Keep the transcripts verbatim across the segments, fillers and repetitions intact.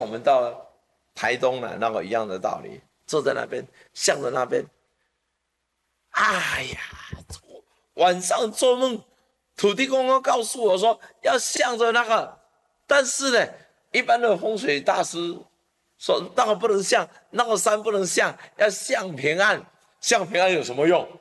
们到台东了，那个一样的道理，坐在那边，向着那边。哎呀，晚上做梦，土地公公告诉我说要向着那个，但是呢，一般的风水大师说那个不能向，那个山不能向，要向平安。向平安有什么用？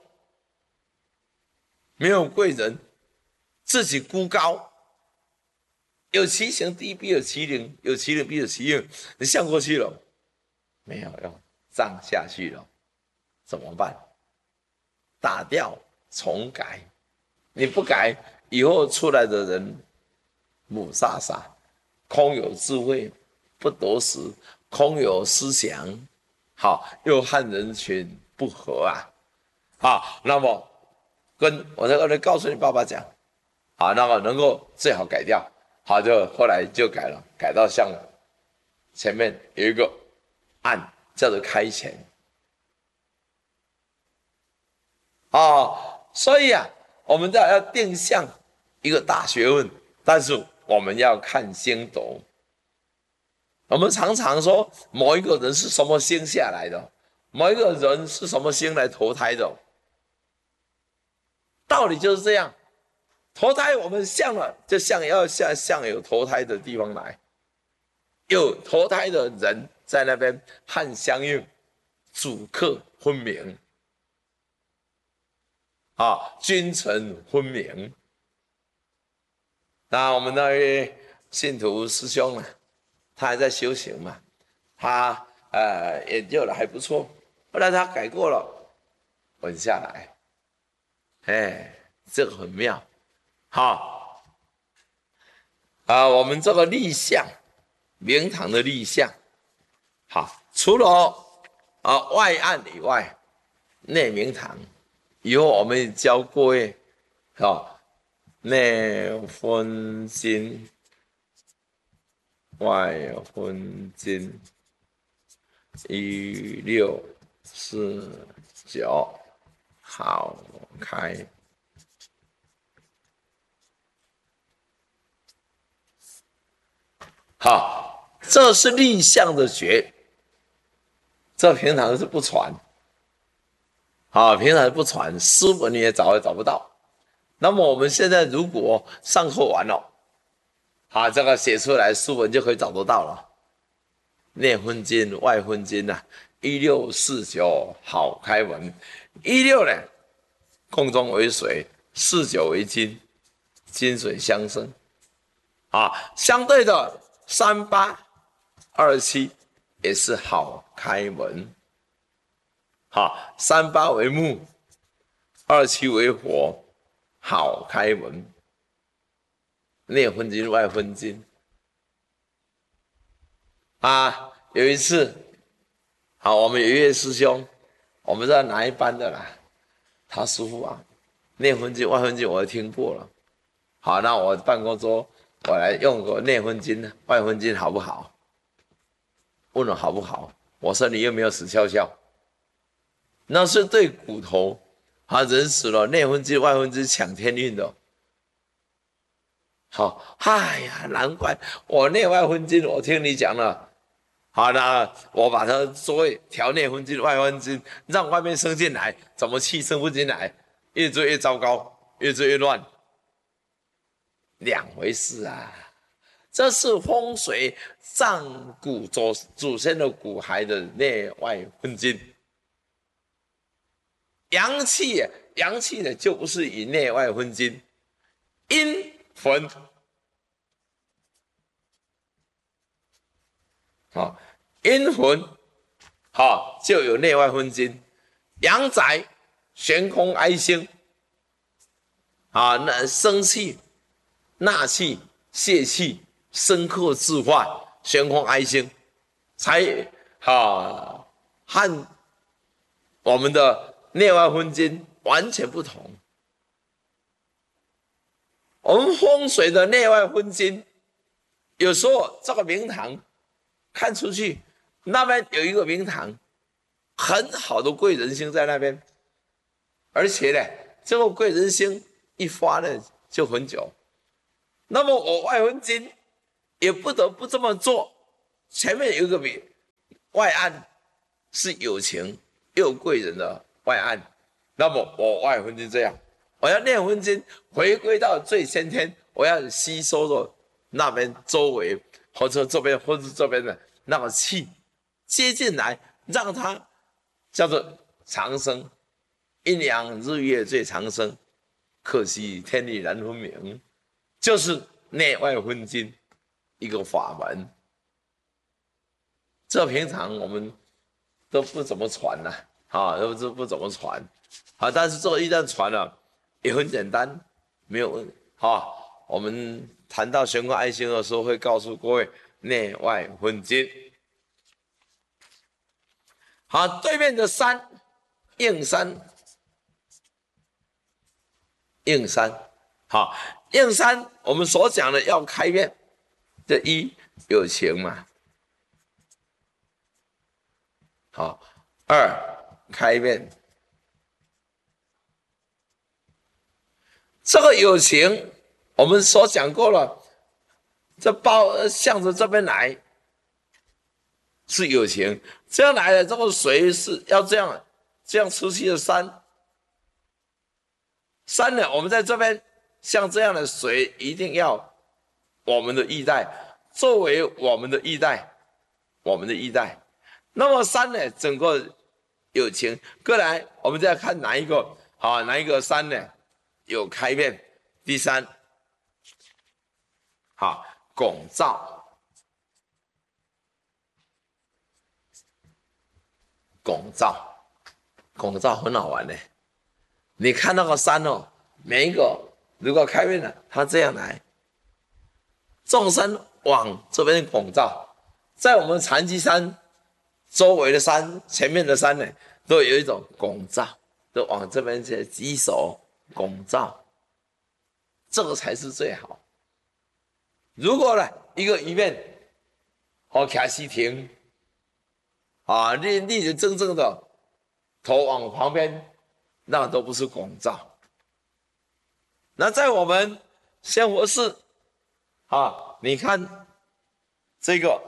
没有贵人，自己孤高。有其行，地必有其灵；有其灵，必有其应。你向过去了，没有用，葬下去了，怎么办？打掉重改，你不改，以后出来的人母傻傻，空有智慧不夺时，空有思想，好又和人群不合啊！好，那么跟我在这里告诉你爸爸讲，好，那么能够最好改掉，好，就后来就改了，改到像前面有一个案叫做开钱。哦，所以啊，我们要定向一个大学问，但是我们要看星斗。我们常常说某一个人是什么星下来的，某一个人是什么星来投胎的，道理就是这样。投胎我们向了，就向要向向有投胎的地方来，有投胎的人在那边和相应，主客分明。啊，君臣分明。那我们那位信徒师兄呢，他还在修行嘛，他呃研究的还不错，后来他改过了，稳下来，哎，这个很妙。好，啊，我们这个立项，明堂的立项，好，除了啊外案以外，内明堂。以后我们教各位，啊，内分金，外分金，一六四九，好开。好，这是立项的诀，这平常是不传。啊，平常不传，书本你也找也找不到。那么我们现在如果上课完了，啊，这个写出来书本就可以找得到了。内分金、外分金呐、啊，一六四九好开文。一六呢，空中为水，四九为金，金水相生。啊，相对的三八二七也是好开文。好，三八为木，二七为火，好开文。内分金，外分金。啊，有一次，好，我们有一位师兄，我们知道哪一班的啦？他师傅啊，内分金、外分金我都听过了。好，那我办公桌我来用个内分金、外分金好不好？问了好不好？我说你又没有死翘翘。那是对骨头，啊，人死了，内分金、外分金抢天运的。好，哎呀，难怪我内外分金，我听你讲了。好，那我把它所谓调内分金、外分金，让外面生进来，怎么气生不进来？越做越糟糕，越做越乱，两回事啊。这是风水藏骨祖祖先的骨骸的内外分金。阳气，阳气呢就不是以内外分金，阴分，好，阴魂，好就有内外分金。阳宅悬空哀星，啊，那生气、纳气、泄气、生克自化，悬空哀星，才啊和我们的内外分金完全不同。我们风水的内外分金，有时候这个明堂看出去，那边有一个明堂，很好的贵人星在那边，而且呢，这个贵人星一发呢就很久。那么我外分金也不得不这么做， 前面有一个比外案是有情又贵人的外案，那么我外婚经这样，我要念婚经回归到最先天，我要吸收的那边周围或者这边或者这边的那个气接进来，让它叫做长生。阴阳日月最长生，可惜天地难分明，就是内外婚经一个法门。这平常我们都不怎么传呐、啊，啊，都不不怎么传，啊，但是这个一旦传了，也很简单，没有问题，啊，我们谈到玄关爱心的时候，会告诉各位内外婚经。好，对面的山，应山。应山，好，应山我们所讲的要开遍，这一有情嘛，好，二开遍，这个有情我们所讲过了，这包向着这边来是有情，这样来的这个水是要这样这样出去的山。山呢，我们在这边像这样的水，一定要我们的意带作为我们的意带，我们的意带。那么山呢，整个有情，过来我们再看哪一个好，哪一个山呢有开遍？第三，好，拱照，拱照，拱照很好玩呢。你看那个山哦，每一个如果开遍了，它这样来，众山往这边拱照，在我们禅机山周围的山、前面的山呢，都有一种拱照，都往这边去稽首拱照，这个才是最好。如果呢，一个一面好卡西亭啊，立立着正正的头往旁边。那都不是拱照。那在我们仙佛寺啊，你看这个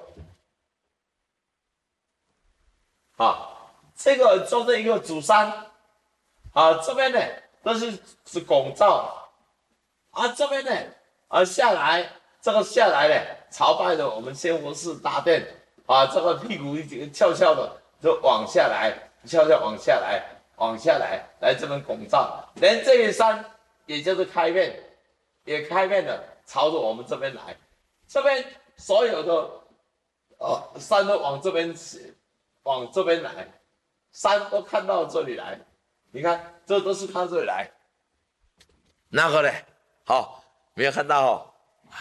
啊，这个做这一个主山啊，这边呢都是是拱照啊，这边呢啊下来这个下来呢朝拜的我们仙佛寺大殿啊，这个屁股翘翘的就往下来，翘翘往下来。往下来，来这边拱照，连这一山也就是开遍，也开遍了，朝着我们这边来。这边所有的呃山都往这边往这边来，山都看到这里来。你看，这都是看这里来。那个呢？好，没有看到哦。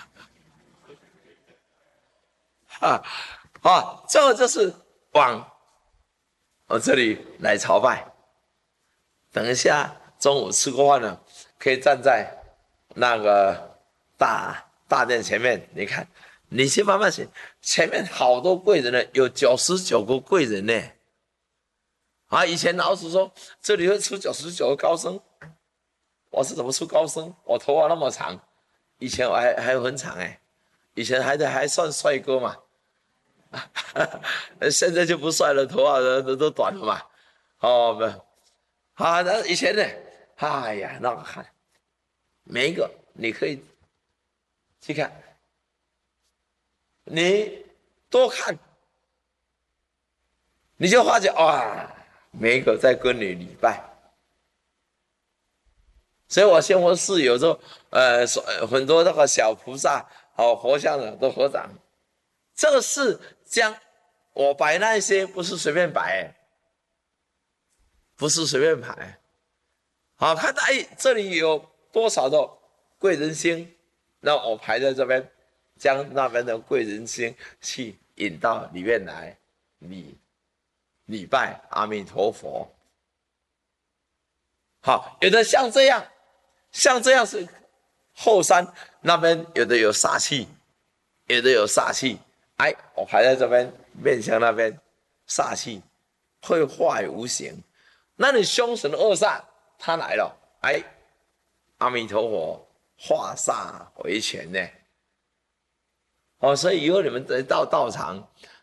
啊啊，这个就是往我这里来朝拜。等一下，中午吃过饭了，可以站在那个大大殿前面。你看，你去慢慢写，前面好多贵人呢，有九十九个贵人呢。啊，以前老师说这里会出九十九个高僧，我是怎么出高僧？我头发那么长，以前我还还有很长哎，以前还得还算帅哥嘛，现在就不帅了，头发都都短了嘛。哦，不。啊，那以前呢？哎呀，那个看，每一个你可以去看，你多看，你就发觉哇，每一个在跟你礼拜。所以我仙佛寺有时候，呃，很多那个小菩萨、好佛像的都合掌，这个是将我摆那些不是随便摆。不是随便排，好，看到哎，这里有多少的贵人星，那我排在这边，将那边的贵人星去引到里面来，礼礼拜阿弥陀佛。好，有的像这样，像这样是后山那边有的有煞气，有的有煞气，哎，我排在这边，面向那边，煞气会化为无形。那你凶神恶煞他来了，哎，阿弥陀佛化煞为权呢。 哦，所以以后你们到道场